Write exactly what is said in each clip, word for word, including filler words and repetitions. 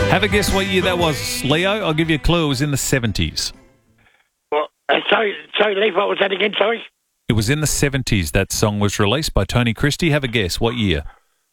Have a guess what year that was, Leo. I'll give you a clue. It was in the seventies. Well, uh, sorry, sorry, Leif, what was that again, sorry? It was in the seventies that song was released by Tony Christie. Have a guess. What year?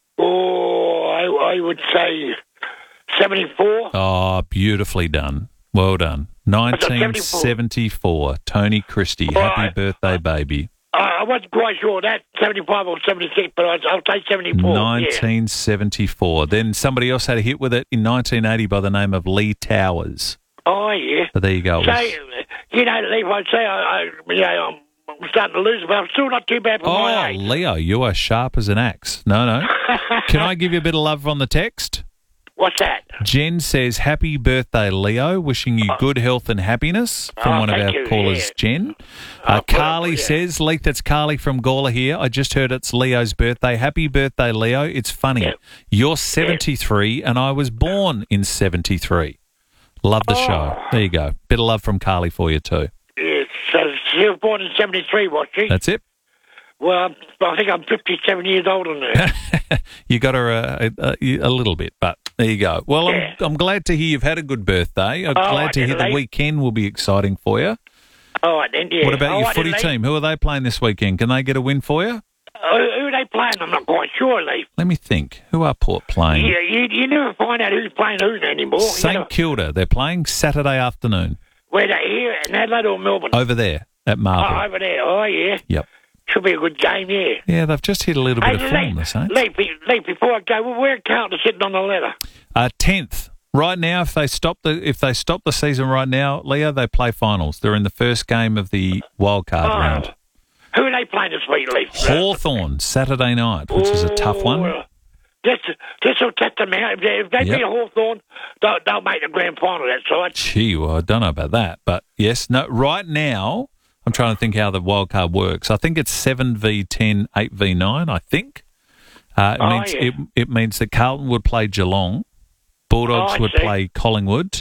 Oh, I, I would say seventy-four. Oh, beautifully done. Well done. nineteen seventy-four. Tony Christie. All Happy right. birthday, baby. Uh, I wasn't quite sure that, seventy-five or seventy-six, but I'll, I'll take seventy-four. nineteen seventy-four. Yeah. Then somebody else had a hit with it in nineteen eighty by the name of Lee Towers. Oh, yeah. So there you go. So, you know, Leif, I'd say I, I, you know, I'm, I'm starting to lose, but I'm still not too bad for my Oh, age. Leo, you are sharp as an axe. No, no. Can I give you a bit of love on the text? What's that? Jen says, happy birthday, Leo. Wishing you good health and happiness from Oh, one of thank our you, callers, yeah. Jen. Oh, Uh, Carly yeah. says, Leith, that's Carly from Gawler here. I just heard it's Leo's birthday. Happy birthday, Leo. It's funny. Yeah. You're seventy-three and I was born in seventy-three. Love the Oh. show. There you go. Bit of love from Carly for you too. Yeah, so she was born in seventy-three, was she? That's it. Well, I'm, I think I'm fifty-seven years older now. You got her a, a, a little bit, but there you go. Well, Yeah. I'm, I'm glad to hear you've had a good birthday. I'm Oh, glad to hear the Leith. weekend will be exciting for you. All right, then, yeah. What about All your right, footy then, team? Who are they playing this weekend? Can they get a win for you? Leif. Who, who are they playing? I'm not quite sure, Leif. Let me think. Who are Port playing? Yeah, you, you never find out who's playing who anymore. You Saint know, Kilda. They're playing Saturday afternoon where they here in Adelaide or Melbourne? over there at Oh, Marlborough. over there. Oh, yeah. Yep. Should be a good game, yeah. Yeah, they've just hit a little bit of form, the Saints. Leif, Leif, before I go, well, where Carlton sitting on the ladder? Uh, tenth. Right now, if they stop the if they stop the season right now, Leo, they play finals. They're in the first game of the wild card Oh. round. Who are they playing this week, Leif? Hawthorn Saturday night, which is a tough one. Oh, This, this will test them out. If they, if they Yep. beat Hawthorn, they'll, they'll make the grand final, that side. Gee, well, I don't know about that, but yes, no. Right now, I'm trying to think how the wild card works. I think it's seven v ten, eight v nine. I think uh, it Oh, means yeah. it, it means that Carlton would play Geelong, Bulldogs Oh, I would see. play Collingwood,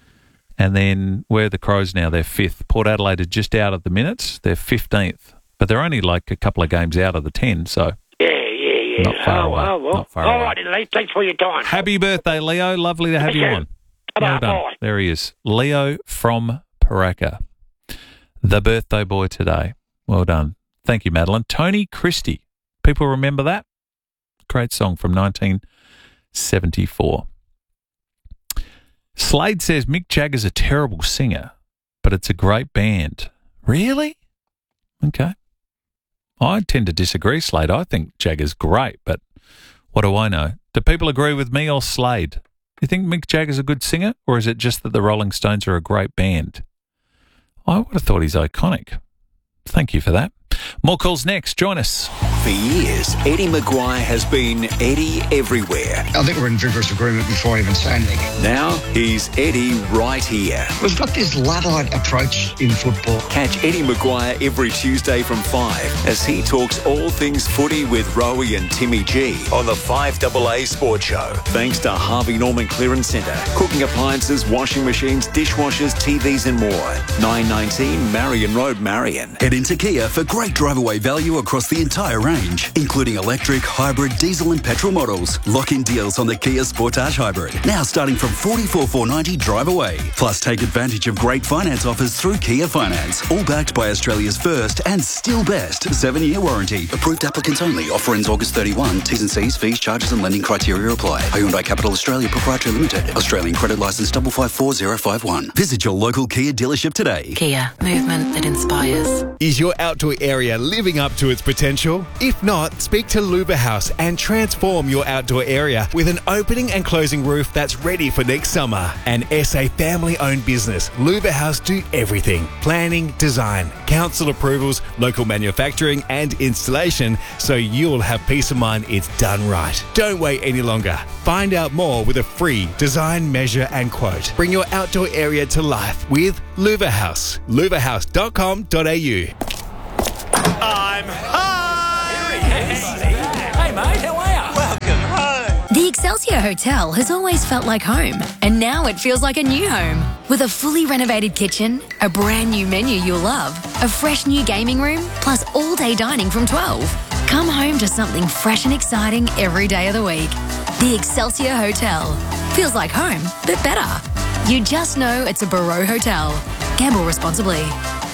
and then where are the Crows now? They're fifth. Port Adelaide are just out of the minutes. They're fifteenth, but they're only like a couple of games out of the ten. So Yeah, yeah, yeah. Not far oh, away. Oh, well. Not far All away. right, then, Leif. Thanks for your time. happy birthday, Leo! Lovely to have Thank you you. on. Bye-bye. Well done. Bye. There he is, Leo from Paraka, the birthday boy today. Well done. Thank you, Madeline. Tony Christie. People remember that? Great song from nineteen seventy-four. Slade says Mick Jagger's a terrible singer, but it's a great band. Really? Okay. I tend to disagree, Slade. I think Jagger's great, but what do I know? Do people agree with me or Slade? Do you think Mick Jagger's a good singer, or is it just that the Rolling Stones are a great band? I would have thought he's iconic. Thank you for that. More calls next. Join us. For years, Eddie Maguire has been Eddie everywhere. I think we're in vigorous agreement before I even say anything. Now he's Eddie right here. We've got this Luddite approach in football. Catch Eddie Maguire every Tuesday from five as he talks all things footy with Rowie and Timmy G on the five A A Sports Show. Thanks to Harvey Norman Clearance Centre. Cooking appliances, washing machines, dishwashers, T Vs and more. nine nineteen Marion Road, Marion. Head into Kia for great drive-away value across the entire range, including electric, hybrid, diesel and petrol models. Lock-in deals on the Kia Sportage Hybrid, now starting from forty-four thousand four hundred ninety drive away. Plus, take advantage of great finance offers through Kia Finance, all backed by Australia's first and still best seven-year warranty. Approved applicants only. Offer ends August thirty-first. T's and C's, fees, charges and lending criteria apply. Hyundai Capital Australia Proprietary Limited. Australian credit licence five five four zero five one. Visit your local Kia dealership today. Kia, movement that inspires. Is your outdoor area living up to its potential? If not, speak to Luba House and transform your outdoor area with an opening and closing roof that's ready for next summer. An S A family-owned business, Luba House do everything. Planning, design, council approvals, local manufacturing and installation, so you'll have peace of mind it's done right. Don't wait any longer. Find out more with a free design, measure and quote. Bring your outdoor area to life with Luba House. luva house dot com dot a u. I'm high! Hey, mate, how are you? Welcome home. The Excelsior Hotel has always felt like home, and now it feels like a new home. With a fully renovated kitchen, a brand new menu you'll love, a fresh new gaming room, plus all-day dining from twelve. Come home to something fresh and exciting every day of the week. The Excelsior Hotel. Feels like home, but better. You just know it's a Barreau Hotel. Gamble responsibly.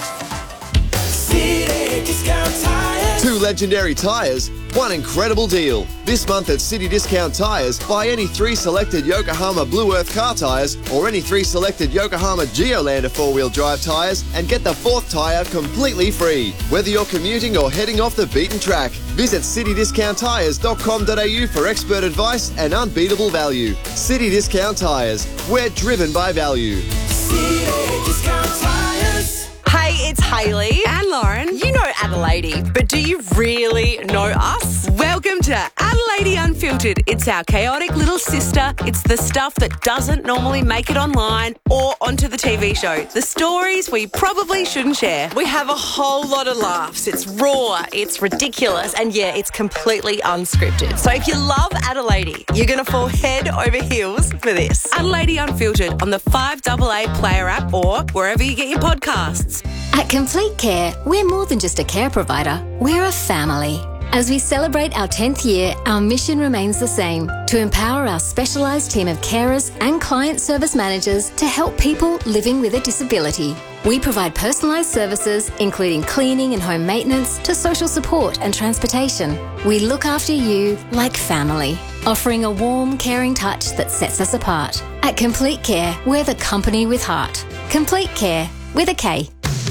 City Discount Tires. Two legendary tyres, one incredible deal. This month at City Discount Tyres, buy any three selected Yokohama Blue Earth car tyres or any three selected Yokohama Geolander four-wheel drive tyres and get the fourth tyre completely free. Whether you're commuting or heading off the beaten track, visit city discount tyres dot com dot a u for expert advice and unbeatable value. City Discount Tyres, we're driven by value. City Discount Tires. Hey, it's Hayley and Lauren. You know Adelaide, but do you really know us? Welcome to Adelaide Unfiltered. It's our chaotic little sister. It's the stuff that doesn't normally make it online or onto the T V show. The stories we probably shouldn't share. We have a whole lot of laughs. It's raw, it's ridiculous, and yeah, it's completely unscripted. So if you love Adelaide, you're going to fall head over heels for this. Adelaide Unfiltered on the five A A Player app or wherever you get your podcasts. At Complete Care, we're more than just a care provider, we're a family. As we celebrate our tenth year, our mission remains the same, to empower our specialised team of carers and client service managers to help people living with a disability. We provide personalised services, including cleaning and home maintenance, to social support and transportation. We look after you like family, offering a warm, caring touch that sets us apart. At Complete Care, we're the company with heart. Complete Care, with a K.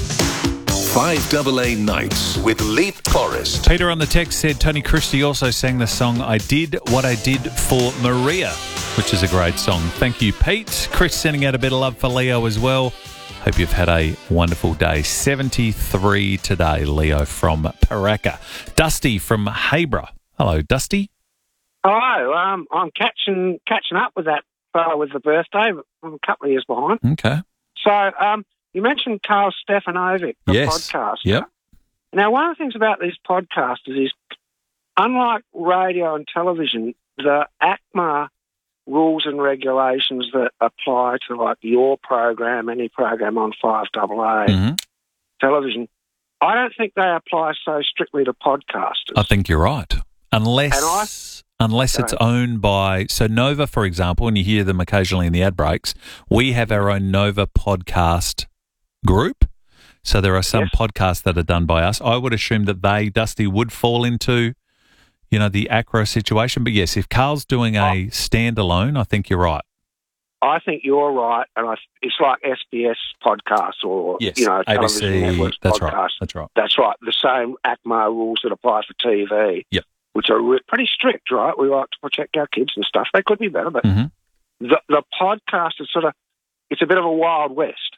five A A Nights with Leap Forest. Peter on the text said Tony Christie also sang the song I Did What I Did for Maria, which is a great song. Thank you, Pete. Chris sending out a bit of love for Leo as well. Hope you've had a wonderful day. seventy-three today, Leo from Paraka. Dusty from Haybra. Hello, Dusty. Hello. Um, I'm catching catching up with that fellow with the birthday. I'm a couple of years behind. Okay. So, um, you mentioned Carl Stefanovic, the yes. podcaster. Yep. Now, one of the things about these podcasters is, unlike radio and television, the ACMA rules and regulations that apply to, like, your program, any program on five A A mm-hmm. television, I don't think they apply so strictly to podcasters. I think you're right. Unless... Unless it's owned by, so Nova, for example, and you hear them occasionally in the ad breaks, we have our own Nova podcast group. So there are some yes. podcasts that are done by us. I would assume that they, Dusty, would fall into, you know, the Acro situation. But yes, if Carl's doing a oh. standalone, I think you're right. I think you're right. And I, it's like S B S podcasts or, yes. you know, A B C, television networks that's podcasts. Right. That's right. That's right. The same ACMA rules that apply for T V. Yep. Which are re- pretty strict, right? We like to protect our kids and stuff. They could be better, but mm-hmm. the the podcast is sort of, it's a bit of a Wild West.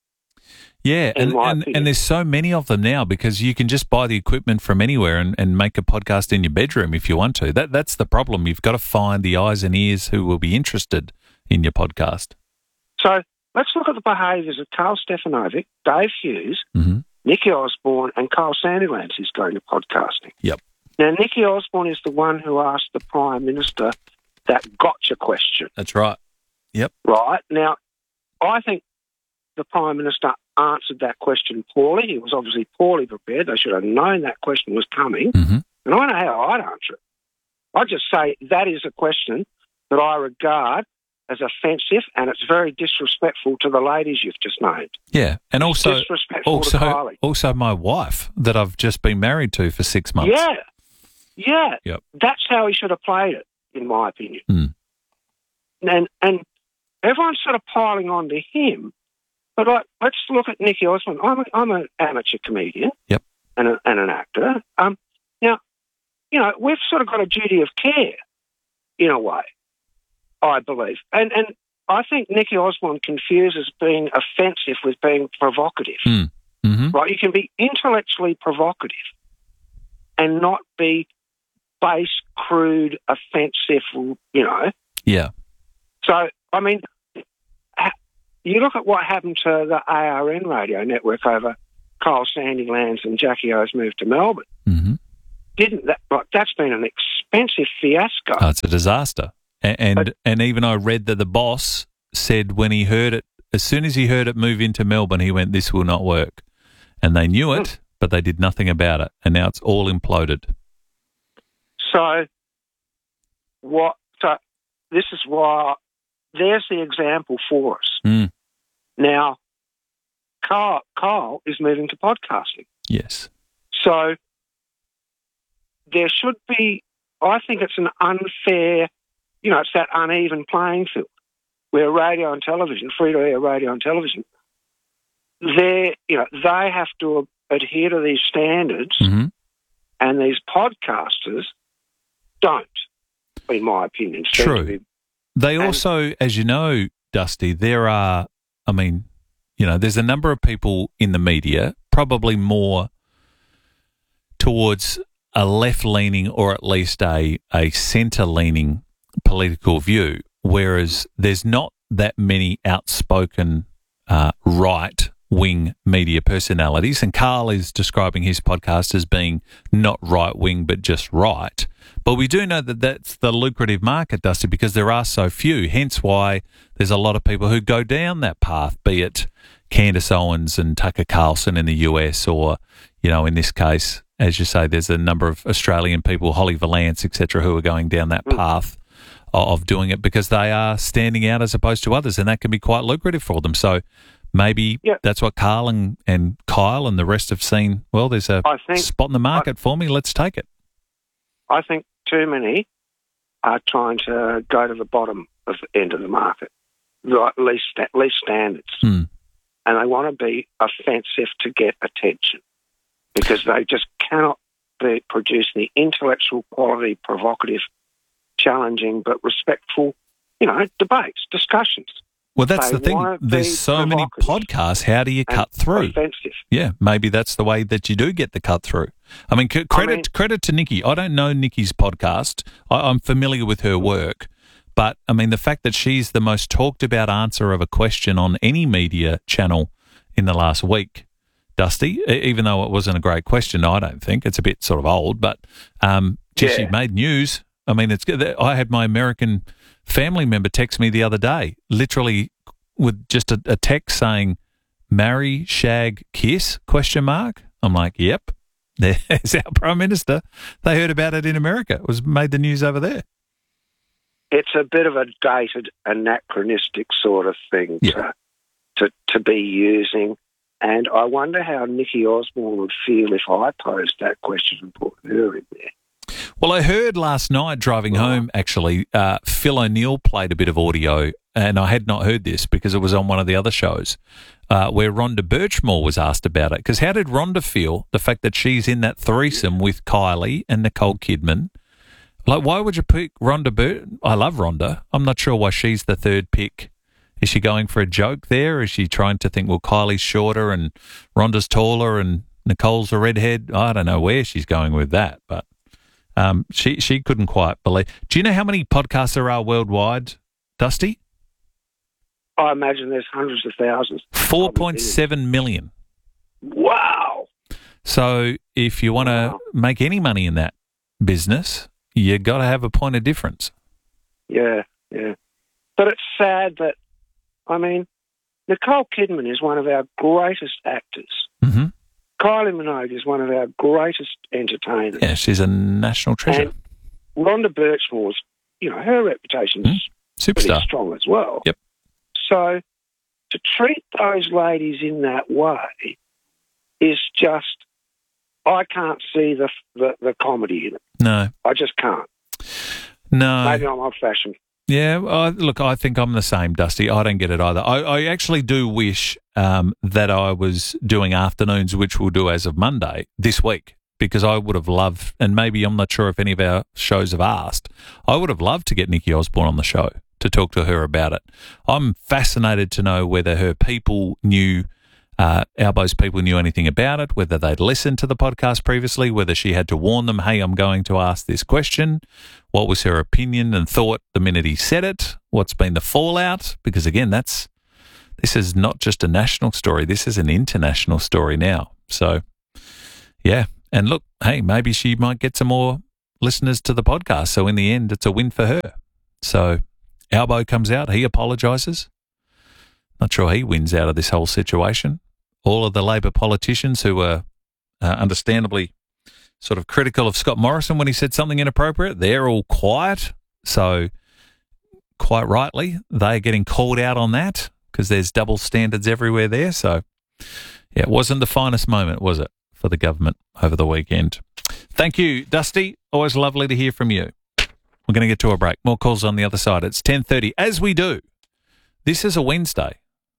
Yeah, and, and, and there's so many of them now because you can just buy the equipment from anywhere and, and make a podcast in your bedroom if you want to. That That's the problem. You've got to find the eyes and ears who will be interested in your podcast. So let's look at the behaviours of Carl Stefanovic, Dave Hughes, mm-hmm. Nicky Osborne and Carl Sandilands who's going to podcasting. Yep. Now, Nicky Osborne is the one who asked the Prime Minister that gotcha question. That's right. Yep. Right. Now, I think the Prime Minister answered that question poorly. He was obviously poorly prepared. They should have known that question was coming. Mm-hmm. And I know how I'd answer it. I'd just say that is a question that I regard as offensive and it's very disrespectful to the ladies you've just named. Yeah, and it's also disrespectful also, to Kylie. Also my wife that I've just been married to for six months. Yeah. Yeah, yep. That's how he should have played it, in my opinion. Mm. And and everyone's sort of piling on to him. But like, let's look at Nicky Osborne. I'm, a, I'm an amateur comedian yep. and, a, and an actor. Um, now, you know, we've sort of got a duty of care, in a way, I believe. And and I think Nicky Osborne confuses being offensive with being provocative. Mm. Mm-hmm. Right? You can be intellectually provocative and not be base, crude, offensive, you know. Yeah. So, I mean, you look at what happened to the A R N radio network over Carl Sandilands and Jackie O's move to Melbourne. Mm-hmm. Didn't that, like, that's been an expensive fiasco. Oh, it's a disaster. And and, but, and even I read that the boss said when he heard it, as soon as he heard it move into Melbourne, he went, this will not work. And they knew it, hmm. but they did nothing about it. And now it's all imploded. So, what? So, this is why there's the example for us. Mm. Now, Kyle, Kyle is moving to podcasting. Yes. So there should be, I think it's an unfair, you know, it's that uneven playing field where radio and television, free-to-air radio and television, they, you know, they have to adhere to these standards, mm-hmm. and these podcasters don't, in my opinion. True. They and, also, as you know, Dusty, there are, I mean, you know, there's a number of people in the media, probably more towards a left-leaning or at least a, a centre-leaning political view, whereas there's not that many outspoken uh, right-wing media personalities. And Carl is describing his podcast as being not right-wing but just right. But we do know that that's the lucrative market, Dusty, because there are so few, hence why there's a lot of people who go down that path, be it Candace Owens and Tucker Carlson in the U S or, you know, in this case, as you say, there's a number of Australian people, Holly Valance, et cetera, who are going down that path of doing it because they are standing out as opposed to others, and that can be quite lucrative for them. So maybe yeah. that's what Carl and, and Kyle and the rest have seen. Well, there's a think, spot in the market I, for me. Let's take it. I think too many are trying to go to the bottom of the end of the market, right, least, least standards. Hmm. And they want to be offensive to get attention because they just cannot be, produce the intellectual quality, provocative, challenging but respectful, you know, debates, discussions. Well, that's they the thing. There's so many podcasts. How do you cut through? Offensive. Yeah, maybe that's the way that you do get the cut through. I mean, c- credit I mean, credit to Nikki. I don't know Nikki's podcast. I, I'm familiar with her work. But, I mean, the fact that she's the most talked about answer of a question on any media channel in the last week, Dusty, even though it wasn't a great question, I don't think. It's a bit sort of old, but um, gee, yeah. she made news. I mean, it's good. I had my American family member text me the other day, literally with just a, a text saying, marry, shag, kiss, question mark. I'm like, yep, there's our Prime Minister. They heard about it in America. It was made the news over there. It's a bit of a dated, anachronistic sort of thing yeah. to, to to be using. And I wonder how Nikki Osborne would feel if I posed that question and put her in there. Well, I heard last night driving right. home, actually, uh, Phil O'Neill played a bit of audio, and I had not heard this because it was on one of the other shows, uh, where Rhonda Birchmore was asked about it. Because how did Rhonda feel, the fact that she's in that threesome with Kylie and Nicole Kidman? Like, why would you pick Rhonda Burt? I love Rhonda. I'm not sure why she's the third pick. Is she going for a joke there? Is she trying to think, well, Kylie's shorter and Rhonda's taller and Nicole's a redhead? I don't know where she's going with that, but um, she she couldn't quite believe. Do you know how many podcasts there are worldwide, Dusty? I imagine there's hundreds of thousands. four point seven million. Wow. So if you want to wow. make any money in that business, you got to have a point of difference. Yeah, yeah. But it's sad that, I mean, Nicole Kidman is one of our greatest actors. Mm-hmm. Kylie Minogue is one of our greatest entertainers. Yeah, she's a national treasure. And Rhonda Birchmore's, you know, her reputation is mm. Superstar. pretty strong as well. Yep. So to treat those ladies in that way is just, I can't see the, the, the comedy in it. No. I just can't. No. Maybe I'm old-fashioned. Yeah, uh, look, I think I'm the same, Dusty. I don't get it either. I, I actually do wish um, that I was doing afternoons, which we'll do as of Monday this week, because I would have loved, and maybe I'm not sure if any of our shows have asked, I would have loved to get Nikki Osborne on the show to talk to her about it. I'm fascinated to know whether her people knew Uh, Albo's people knew anything about it, whether they'd listened to the podcast previously, whether she had to warn them, hey, I'm going to ask this question. What was her opinion and thought the minute he said it? What's been the fallout? Because, again, that's this is not just a national story. This is an international story now. So, yeah. And look, hey, maybe she might get some more listeners to the podcast. So, in the end, it's a win for her. So, Albo comes out. He apologises. Not sure he wins out of this whole situation. All of the Labor politicians who were uh, understandably sort of critical of Scott Morrison when he said something inappropriate, they're all quiet. So quite rightly, they're getting called out on that because there's double standards everywhere there. So, yeah, it wasn't the finest moment, was it, for the government over the weekend? Thank you, Dusty. Always lovely to hear from you. We're going to get to a break. More calls on the other side. It's ten thirty. As we do, this is a Wednesday.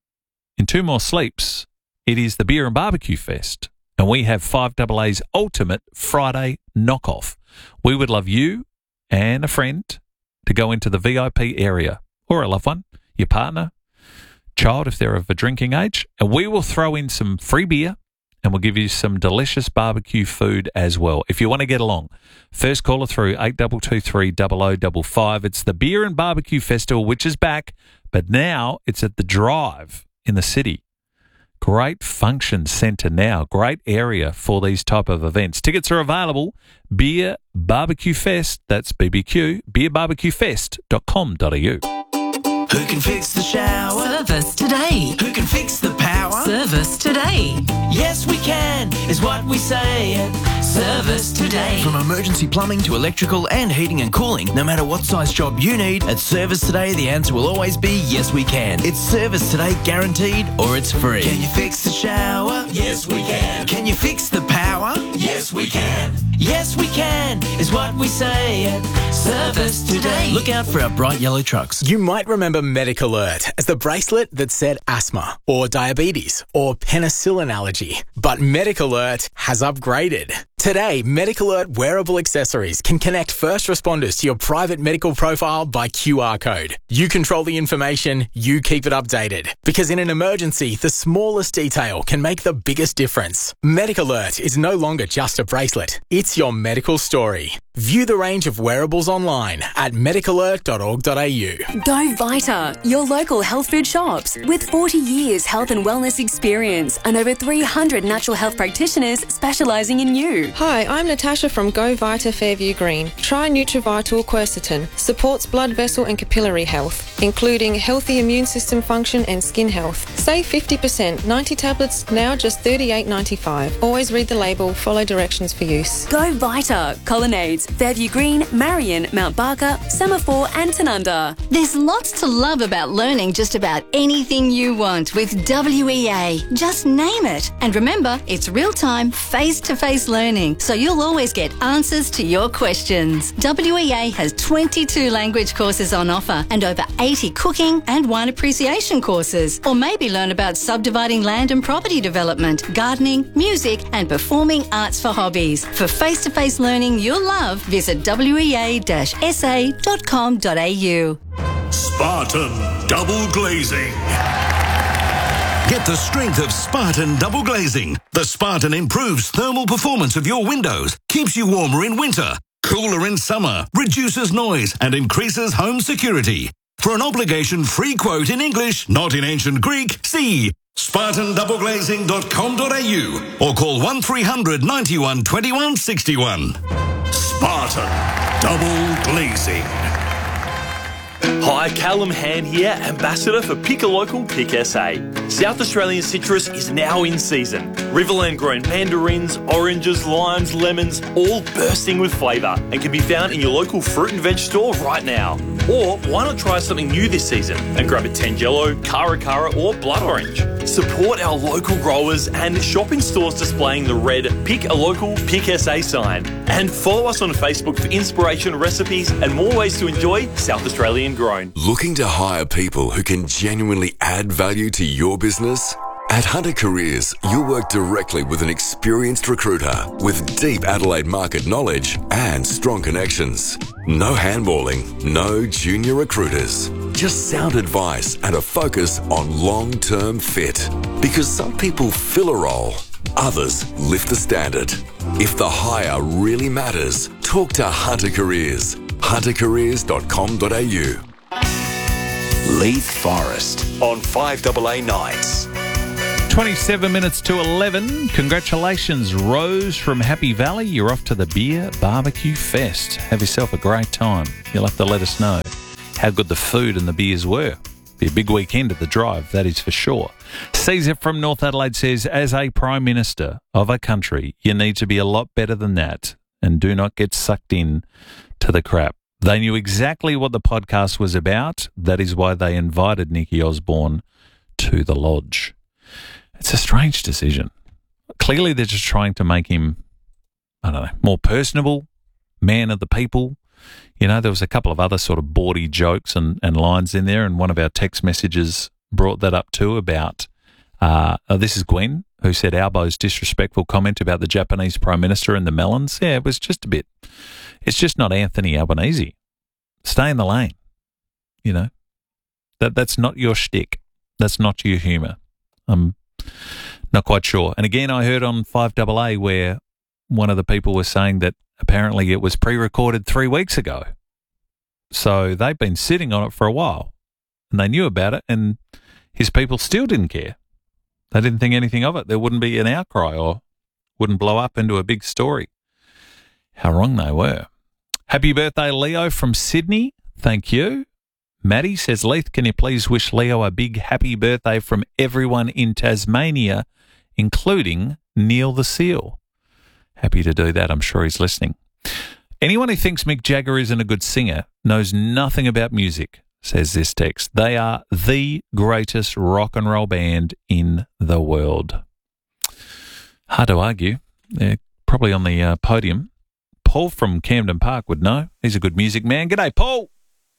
In two more sleeps, it is the Beer and Barbecue Fest, and we have five A A's ultimate Friday knockoff. We would love you and a friend to go into the V I P area, or a loved one, your partner, child if they're of a drinking age, and we will throw in some free beer and we'll give you some delicious barbecue food as well. If you want to get along, first caller through eight two two three, zero zero five five. It's the Beer and Barbecue Festival, which is back, but now it's at the Drive in the city. Great function centre now. Great area for these type of events. Tickets are available. Beer Barbecue Fest. That's B B Q. beer barbecue fest dot com dot a u. Who can fix the shower? Service today. Who can fix the power? Service today. Yes, we can, is what we say at Service Today. From emergency plumbing to electrical and heating and cooling, no matter what size job you need, at Service Today, the answer will always be yes, we can. It's Service Today guaranteed, or it's free. Can you fix the shower? Yes, we can. Can you fix the power? Yes, we can. Yes, we can, is what we say at Service Today. Look out for our bright yellow trucks. You might remember MedicAlert as the bracelet that said asthma, or diabetes, or penicillin allergy. But MedicAlert has upgraded. Today, MedicAlert wearable accessories can connect first responders to your private medical profile by Q R code. You control the information, you keep it updated. Because in an emergency, the smallest detail can make the biggest difference. MedicAlert is no longer just a bracelet. It's your medical story. View the range of wearables online at medic alert dot org dot a u. Go Vita, your local health food shops. With forty years health and wellness experience and over three hundred natural health practitioners specialising in you. Hi, I'm Natasha from Go Vita Fairview Green. Try NutriVital Quercetin. Supports blood vessel and capillary health, including healthy immune system function and skin health. Save fifty percent. ninety tablets, now just thirty-eight ninety-five. Always read the label, follow directions for use. Go Vita, Colonnades, Fairview Green, Marion, Mount Barker, Semaphore and Tanunda. There's lots to love about learning just about anything you want with W E A. Just name it. And remember, it's real-time, face-to-face learning, so you'll always get answers to your questions. W E A has twenty-two language courses on offer and over eighty cooking and wine appreciation courses. Or maybe learn about subdividing land and property development, gardening, music and performing arts for hobbies. For face-to-face learning you'll love, visit w e a dash s a dot com dot a u. Spartan Double Glazing. Get the strength of Spartan Double Glazing. The Spartan improves thermal performance of your windows, keeps you warmer in winter, cooler in summer, reduces noise and increases home security. For an obligation-free quote in English, not in ancient Greek, see spartan double glazing dot com dot a u or call one three hundred ninety-one twenty-one sixty-one. Spartan Double Glazing. Hi, Callum Hand here, Ambassador for Pick a Local, Pick S A. South Australian citrus is now in season. Riverland grown mandarins, oranges, limes, lemons, all bursting with flavour and can be found in your local fruit and veg store right now. Or why not try something new this season and grab a Tangelo, Cara Cara or Blood Orange. Support our local growers and shop in stores displaying the red Pick a Local, Pick S A sign. And follow us on Facebook for inspiration, recipes and more ways to enjoy South Australian grown. Looking to hire people who can genuinely add value to your business? At Hunter Careers, you'll work directly with an experienced recruiter with deep Adelaide market knowledge and strong connections. No handballing, no junior recruiters. Just sound advice and a focus on long-term fit. Because some people fill a role, others lift the standard. If the hire really matters, talk to Hunter Careers. hunter careers dot com dot a u. Leith Forest on five A A nights. twenty-seven minutes to eleven. Congratulations, Rose from Happy Valley. You're off to the Beer Barbecue Fest. Have yourself a great time. You'll have to let us know how good the food and the beers were. Be a big weekend at the Drive, that is for sure. Caesar from North Adelaide says, as a Prime Minister of a country, you need to be a lot better than that and do not get sucked in to the crap. They knew exactly what the podcast was about. That is why they invited Nicky Osborne to the lodge. It's a strange decision. Clearly, they're just trying to make him, I don't know, more personable, man of the people. You know, there was a couple of other sort of bawdy jokes and, and lines in there, and one of our text messages brought that up too about, uh, oh, this is Gwen, who said Albo's disrespectful comment about the Japanese Prime Minister and the melons. Yeah, it was just a bit, it's just not Anthony Albanese. Stay in the lane, you know. That That's not your shtick. That's not your humour. I'm not quite sure. And again, I heard on five A A where one of the people was saying that apparently it was pre-recorded three weeks ago. So they've been sitting on it for a while and they knew about it and his people still didn't care. They didn't think anything of it. There wouldn't be an outcry or wouldn't blow up into a big story. How wrong they were. Happy birthday, Leo from Sydney. Thank you. Maddie says, Leith, can you please wish Leo a big happy birthday from everyone in Tasmania, including Neil the Seal? Happy to do that. I'm sure he's listening. Anyone who thinks Mick Jagger isn't a good singer knows nothing about music, says this text. They are the greatest rock and roll band in the world. Hard to argue. They're probably on the uh, podium. Paul from Camden Park would know. He's a good music man. G'day, Paul.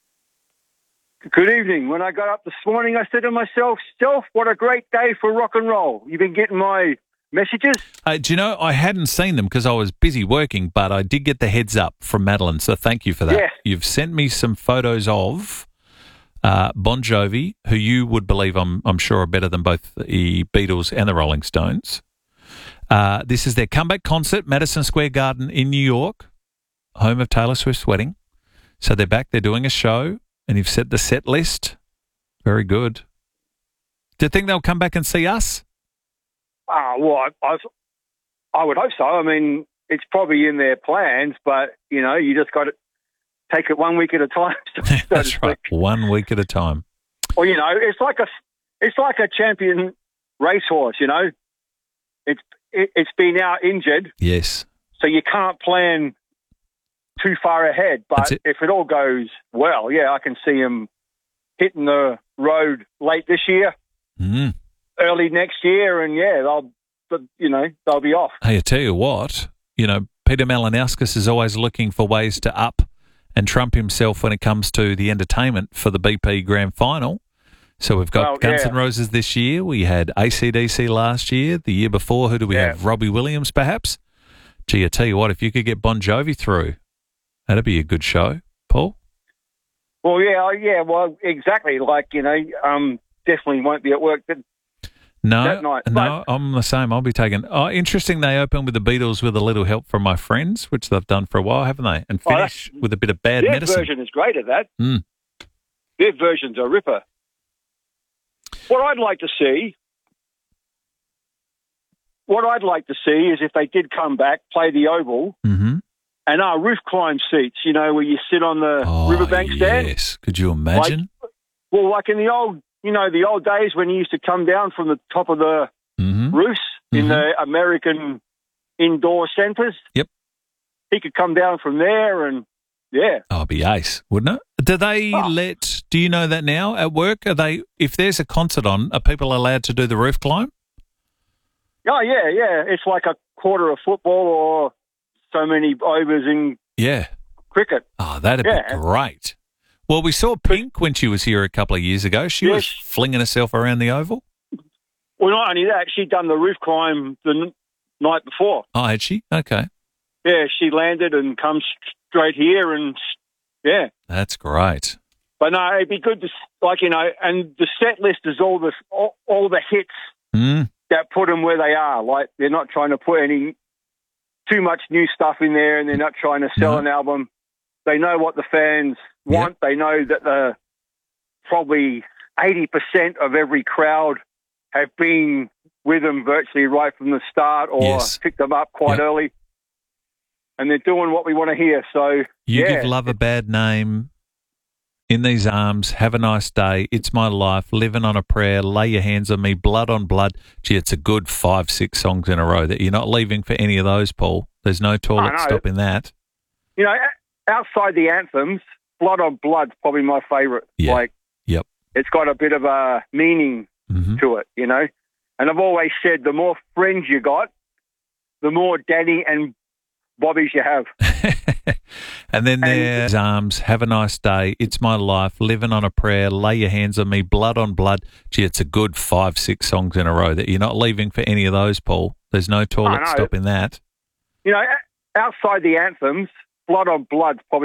Good evening. When I got up this morning, I said to myself, Self, what a great day for rock and roll. You've been getting my messages? Uh, do you know, I hadn't seen them because I was busy working, but I did get the heads up from Madeline, so thank you for that. Yeah. You've sent me some photos of uh, Bon Jovi, who you would believe, I'm, I'm sure, are better than both the Beatles and the Rolling Stones. Uh, this is their comeback concert, Madison Square Garden in New York, home of Taylor Swift's wedding. So they're back, they're doing a show, and you've set the set list. Very good. Do you think they'll come back and see us? Ah, uh, well, I, I, I would hope so. I mean, it's probably in their plans, but, you know, you just got to take it one week at a time. So That's right, one week at a time. Well, you know, it's like a, it's like a champion racehorse, you know. It's it, it's been out injured. Yes. So you can't plan too far ahead. But it. if it all goes well, yeah, I can see him hitting the road late this year, mm. early next year, and yeah, they'll, but you know, they'll be off. Hey, I tell you what, you know, Peter Malinauskas is always looking for ways to up and trump himself when it comes to the entertainment for the B P Grand Final. So we've got well, Guns yeah. N' Roses this year. We had A C D C last year. The year before, who do we yeah. have? Robbie Williams, perhaps? Gee, I tell you what, if you could get Bon Jovi through, that'd be a good show, Paul. Well, yeah, yeah, well, exactly. Like, you know, um, definitely won't be at work that, no, that night. No, but, I'm the same. I'll be taking... Oh, interesting, they open with the Beatles with a little help from my friends, which they've done for a while, haven't they? And finish oh, with a bit of Bad their Medicine. Their version is great at that. Mm. Their version's a ripper. What I'd like to see... What I'd like to see is if they did come back, play the Oval... Mm-hmm. And our roof climb seats, you know, where you sit on the oh, riverbank stand. Yes, could you imagine? Like, well, like in the old, you know, the old days when you used to come down from the top of the mm-hmm. roofs in mm-hmm. the American indoor centres. Yep. He could come down from there and, yeah. Oh, it'd be ace, wouldn't it? Do they oh. let, do you know that now at work? Are they, if there's a concert on, are people allowed to do the roof climb? Oh, yeah, yeah. It's like a quarter of football or so many overs in yeah. cricket. Oh, that'd yeah. be great. Well, we saw Pink when she was here a couple of years ago. She yes. was flinging herself around the Oval. Well, not only that, she'd done the roof climb the n- night before. Oh, had she? Okay. Yeah, she landed and come straight here and, yeah. That's great. But no, it'd be good to, like, you know, and the set list is all the, all, all the hits mm. that put them where they are. Like, they're not trying to put any too much new stuff in there, and they're not trying to sell no. an album. They know what the fans want. Yep. They know that the probably eighty percent of every crowd have been with them virtually right from the start or yes. picked them up quite yep. early. And they're doing what we want to hear. So You yeah. give Love a Bad Name, In These Arms, Have a Nice Day, It's My Life, Living on a Prayer, Lay Your Hands on Me, Blood on Blood. Gee, it's a good five, six songs in a row that you're not leaving for any of those, Paul. There's no toilet stop in that. You know, outside the anthems, Blood on Blood's probably my favourite. Yeah. Like, yep. It's got a bit of a meaning Mm-hmm. to it, you know. And I've always said the more friends you got, the more Danny and Bobbies you have. And then there's Arms, Have a Nice Day, It's My Life, Living on a Prayer, Lay Your Hands on Me, Blood on Blood. Gee, it's a good five, six songs in a row that you're not leaving for any of those, Paul. There's no toilet I know. stopping that. You know, outside the anthems, Blood on Blood's probably